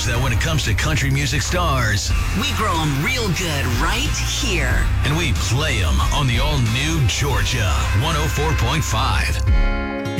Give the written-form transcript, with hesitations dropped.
knows that when it comes to country music stars, we grow them real good right here. And we play them on the all-new Georgia 104.5.